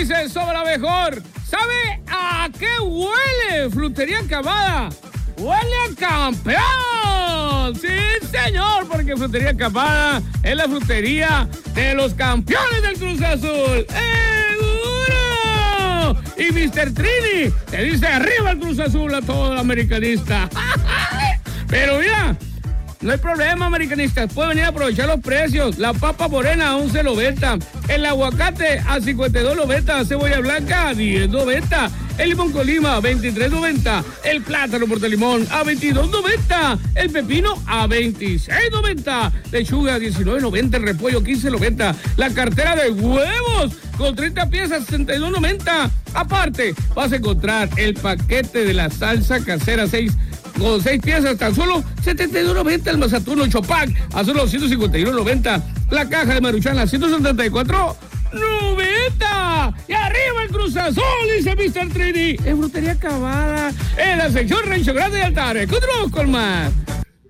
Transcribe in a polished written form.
dice Sobra mejor. ¿Sabe a qué huele Frutería Acabada? ¡Huele a campeón! ¡Sí, señor! Porque Frutería Acabada es la frutería de los campeones del Cruz Azul. ¡Seguro! Y Mr. Trini te dice arriba el Cruz Azul a todo el americanista. Pero mira, no hay problema, americanistas. Pueden venir a aprovechar los precios. La papa morena a 11.90. El aguacate a 52.90. Cebolla blanca a 10.90. El limón colima a 23.90. El plátano portalimón a 22.90. El pepino a 26.90. Lechuga a 19.90. El repollo 15.90. La cartera de huevos con 30 piezas 62.90. Aparte, vas a encontrar el paquete de la salsa casera 6 con 6 piezas, tan solo 72.90. El Mazatún 8 pack a solo 151.90. La caja de Maruchan a 174.90. Y arriba el Cruz Azul, dice Mr. Trini. En Frutería Acabada, en la sección Rancho Grande de Altares. Continuamos con más.